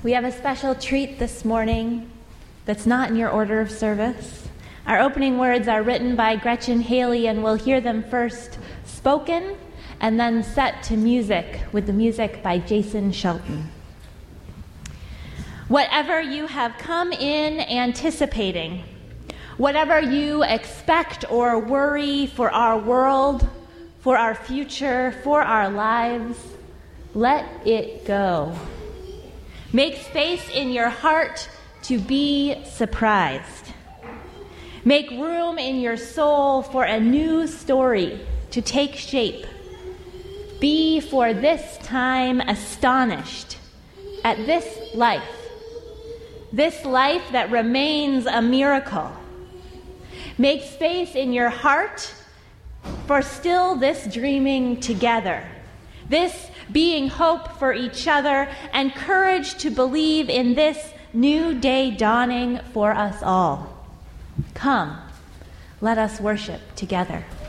We have a special treat this morning that's not in your order of service. Our opening words are written by Gretchen Haley, and we'll hear them first spoken and then set to music with the music by Jason Shelton. Whatever you have come in anticipating, whatever you expect or worry for our world, for our future, for our lives, let it go. Make space in your heart to be surprised. Make room in your soul for a new story to take shape. Be for this time astonished at this life that remains a miracle. Make space in your heart for still this dreaming together, this being hope for each other, and courage to believe in this new day dawning for us all. Come, let us worship together.